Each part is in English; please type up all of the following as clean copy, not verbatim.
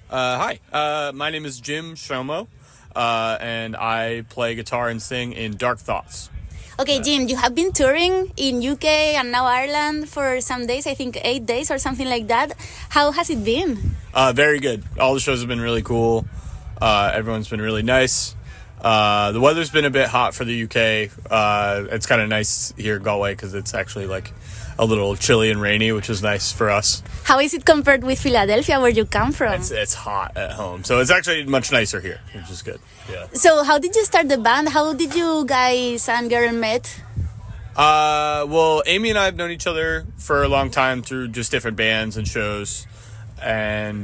Hi, my name is Jim Shomo, and I play guitar and sing in Dark Thoughts. Okay, Jim, you have been touring in UK and now Ireland for some days, I think 8 days or something like that. How has it been? Very good. All the shows have been really cool. Everyone's been really nice. The weather's been a bit hot for the UK. It's kind of nice here in Galway because it's actually like a little chilly and rainy, which is nice for us. How is it compared with Philadelphia, where you come from? It's hot at home, so it's actually much nicer here, which is good. Yeah. So how did you start the band? How did you guys and girl met? Well, Amy and I have known each other for a long time through just different bands and shows. And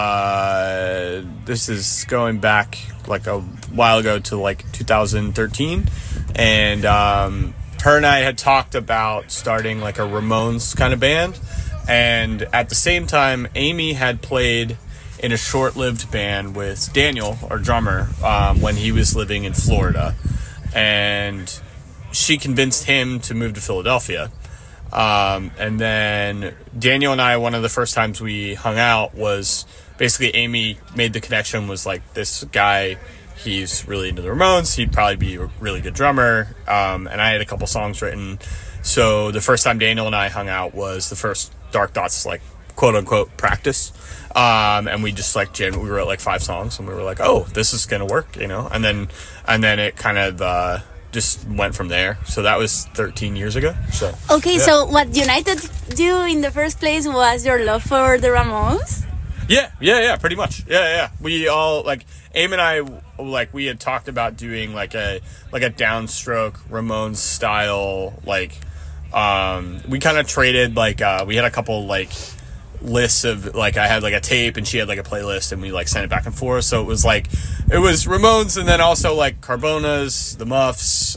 this is going back like a while ago to like 2013. And her and I had talked about starting like a Ramones kind of band. And at the same time, Amy had played in a short-lived band with Daniel, our drummer, when he was living in Florida. And she convinced him to move to Philadelphia. And then Daniel and I, one of the first times we hung out was basically Amy made the connection, was like, this guy, he's really into the Ramones. He'd probably be a really good drummer. And I had a couple songs written. So the first time Daniel and I hung out was the first Dark Thoughts, like, quote unquote practice. And we just like, we wrote like 5 songs and we were like, oh, this is going to work, you know? And then it kind of, just went from there. So that was 13 years ago. So okay, yeah. So what united you in the first place was your love for the Ramones? Yeah, pretty much. Yeah. We all, like, Aim and I, like, we had talked about doing like a downstroke Ramones style, like, we kind of traded, like, we had a couple like lists of, like, I had like a tape and she had like a playlist and we like sent it back and forth. So it was Ramones and then also like Carbonas, the Muffs,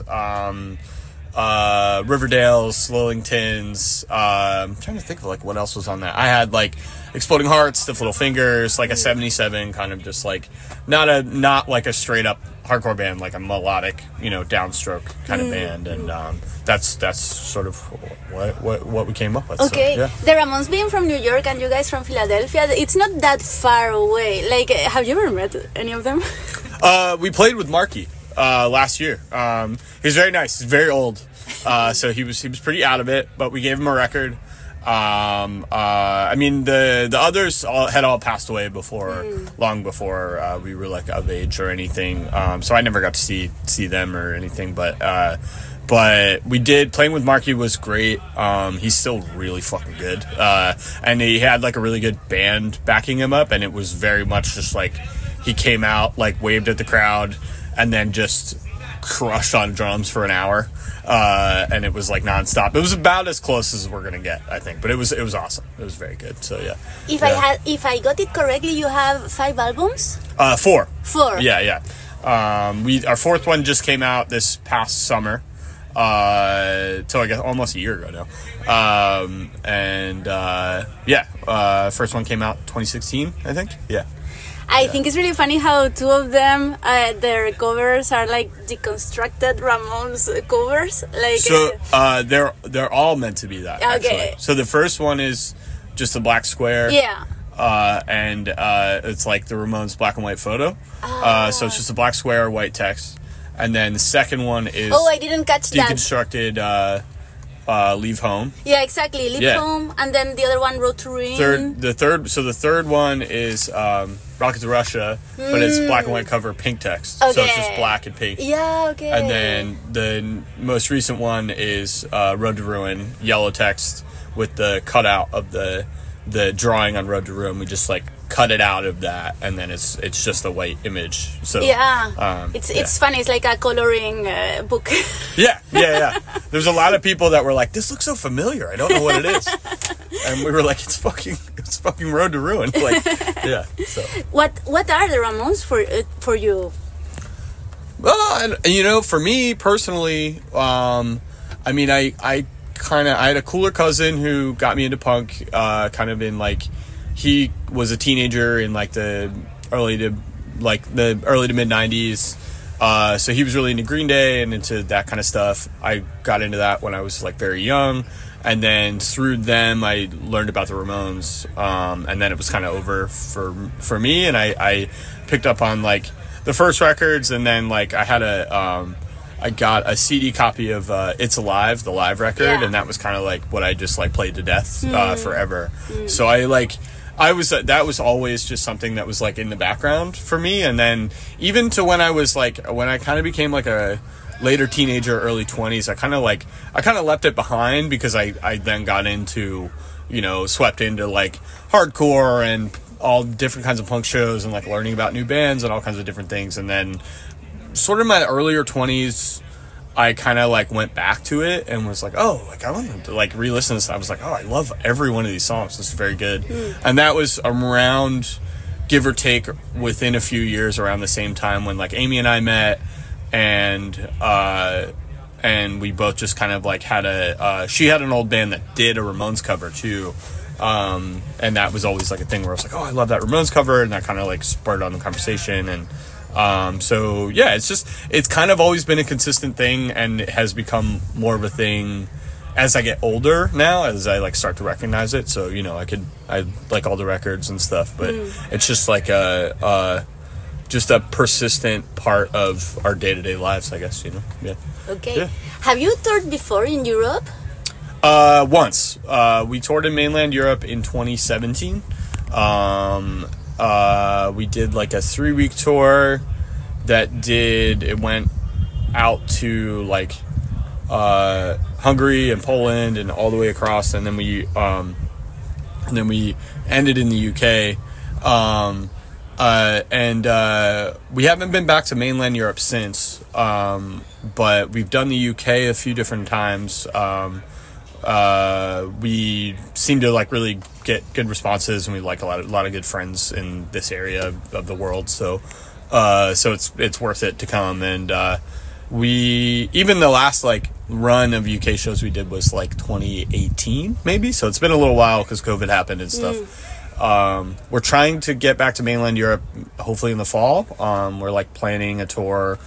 Riverdales, Lillingtons. I'm trying to think of like what else was on that. I had like Exploding Hearts, Stiff Little Fingers, like a 77, kind of just like not like a straight up hardcore band, like a melodic, you know, downstroke kind of band. And that's sort of what we came up with. Okay, so, yeah. The Ramones being from New York and you guys from Philadelphia, it's not that far away. Like, have you ever met any of them? We played with Marky last year. He was very nice. He's very old, so he was pretty out of it. But we gave him a record. I mean, the others had all passed away long before we were like of age or anything. So I never got to see them or anything. But we did. Playing with Marky was great. He's still really fucking good. And he had like a really good band backing him up, and it was very much just like he came out, like waved at the crowd, and then just crushed on drums for an hour. And it was like nonstop. It was about as close as we're gonna get, I think. But it was awesome. It was very good. So yeah. If I got it correctly, you have 5 albums? 4. 4. Yeah. Our 4th one just came out this past summer. So I guess almost a year ago now. First one came out 2016, I think. Yeah. I think it's really funny how 2 of them, their covers are like deconstructed Ramones covers. Like, so they're all meant to be that. Okay. Actually. So the first one is just a black square. Yeah. And it's like the Ramones black and white photo. So it's just a black square, white text. And then the second one is I didn't catch that. Deconstructed Leave Home. Yeah, exactly. Leave Home, and then the other one, Road to Ruin. The third one is Rocket to Russia, but it's black and white cover, pink text. Okay. So it's just black and pink. Yeah, okay. And then the most recent one is Road to Ruin, yellow text with the cutout of the drawing on Road to Ruin. We just like cut it out of that, and then it's just a white image. So it's funny. It's like a coloring book. Yeah. There's a lot of people that were like, "This looks so familiar. I don't know what it is," and we were like, "It's fucking Road to Ruin." Like, yeah. So what are the Ramones for you? Well, and, you know, for me personally, I mean, I had a cooler cousin who got me into punk, kind of in like. He was a teenager in like the early to mid 90s. So he was really into Green Day and into that kind of stuff. I got into that when I was like very young. and then through them I learned about the Ramones, and then it was kind of over for me, and I picked up on like the first records, and then like I got a CD copy of It's Alive, the live record, and that was kind of like what I just like played to death forever. So that was always just something that was like in the background for me. And then even to when I kind of became like a later teenager, early 20s, I kind of left it behind because I then got into, swept into like hardcore and all different kinds of punk shows and like learning about new bands and all kinds of different things. And then sort of my earlier 20s, I kind of like went back to it and was like, oh, like I wanted to like re-listen to this. I was like, oh, I love every one of these songs. This is very good. And that was around, give or take, within a few years, around the same time when like Amy and I met, and we both just kind of like had she had an old band that did a Ramones cover too. And that was always like a thing where I was like, oh, I love that Ramones cover, and that kind of like spurred on the conversation. And so yeah, it's kind of always been a consistent thing, and it has become more of a thing as I get older now, as I like start to recognize it. So I like all the records and stuff, but it's just like just a persistent part of our day-to-day lives, I guess. Yeah. Okay. Yeah. Have you toured before in Europe? Once. We toured in mainland Europe in 2017. We did like a 3-week tour it went out to like Hungary and Poland and all the way across, and then we ended in the UK. We haven't been back to mainland Europe since, but we've done the UK a few different times. We seem to like really get good responses, and we like a lot of good friends in this area of the world. So it's worth it to come. And even the last like run of UK shows we did was like 2018 maybe. So it's been a little while because COVID happened and stuff. We're trying to get back to mainland Europe hopefully in the fall. We're like planning a tour,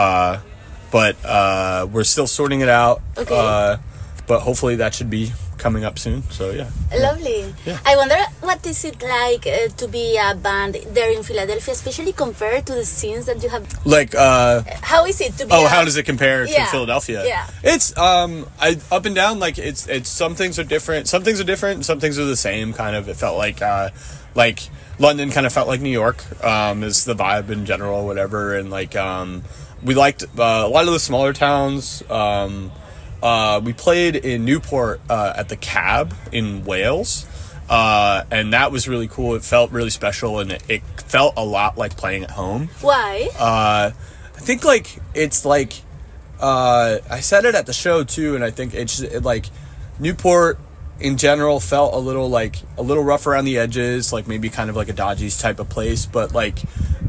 but we're still sorting it out. Okay. But hopefully that should be coming up soon. So yeah. Lovely. Yeah. I wonder what is it like to be a band there in Philadelphia, especially compared to the scenes that you have. Like how is it to be? how does it compare to Philadelphia? Yeah. It's up and down. Like it's some things are different. Some things are different. Some things are the same. Kind of. It felt like London kind of felt like New York. Is the vibe in general, whatever. And like we liked a lot of the smaller towns. We played in Newport at the Cab in Wales, and that was really cool. It felt really special, and it felt a lot like playing at home. Why? I think like it's like I said it at the show too, and I think like Newport in general felt a little rough around the edges, like maybe kind of like a dodgy type of place, but like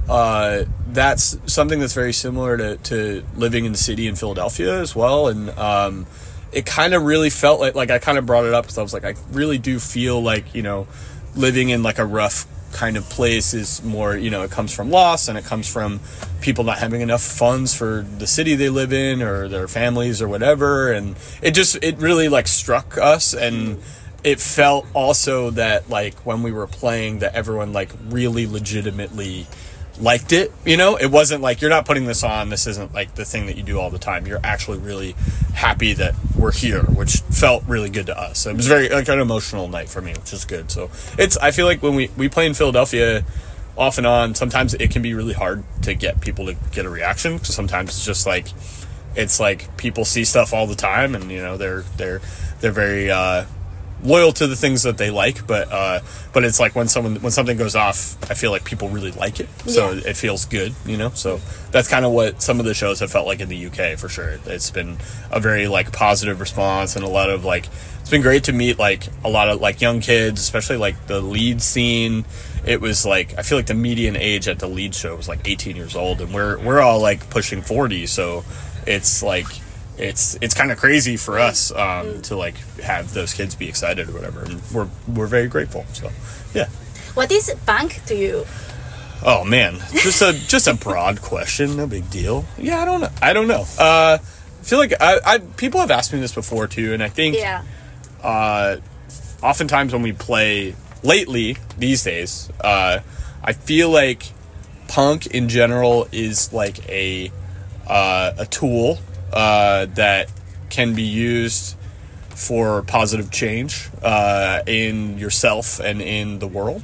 that's something that's very similar to living in the city in Philadelphia as well. And it kind of really felt like I kind of brought it up because I was like, I really do feel like living in like a rough kind of place is more, it comes from loss, and it comes from people not having enough funds for the city they live in or their families or whatever. And it really like struck us, and it felt also that like when we were playing that everyone like really legitimately liked it. It wasn't like you're not putting this on, this isn't like the thing that you do all the time, you're actually really happy that we're here, which felt really good to us. It was very like an emotional night for me, which is good. So I feel like when we play in Philadelphia off and on, sometimes it can be really hard to get people to get a reaction, because sometimes it's just like people see stuff all the time, and they're very loyal to the things that they like, but it's like when something goes off, I feel like people really like it, so it feels good, so that's kind of what some of the shows have felt like in the UK for sure. It's been a very like positive response, and a lot of like, it's been great to meet like a lot of like young kids, especially like the Leeds scene. It was like, I feel like the median age at the Leeds show was like 18 years old, and we're all like pushing 40, so it's like it's kind of crazy for us to like have those kids be excited or whatever, and we're very grateful. So yeah. What is punk to you? Oh man, just a broad question, no big deal. Yeah, I don't know. I feel like I people have asked me this before too, and I think oftentimes when we play lately these days, I feel like punk in general is like a tool that can be used for positive change in yourself and in the world,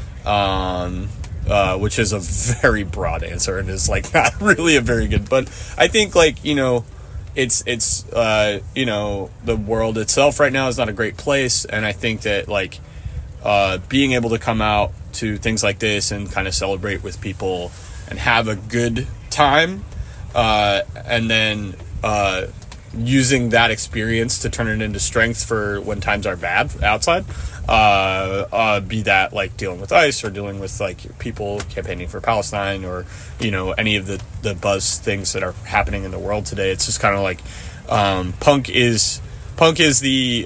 which is a very broad answer and is like not really a very good, but I think like, you know, it's you know, the world itself right now is not a great place, and I think that like being able to come out to things like this and kind of celebrate with people and have a good time, and then using that experience to turn it into strength for when times are bad outside, be that like dealing with ICE or dealing with like people campaigning for Palestine, or, you know, any of the buzz things that are happening in the world today. It's just kind of like punk is the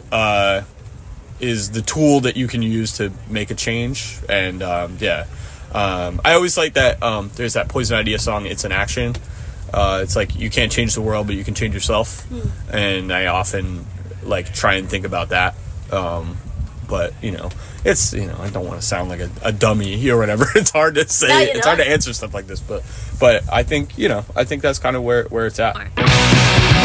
tool that you can use to make a change. And I always like that there's that Poison Idea song, It's an Action. It's like you can't change the world, but you can change yourself. And I often like try and think about that. But, you know, it's, you know, I don't want to sound like a dummy or whatever. It's hard to say. No, it's hard to answer stuff like this. But I think, you know, I think that's kind of where it's at.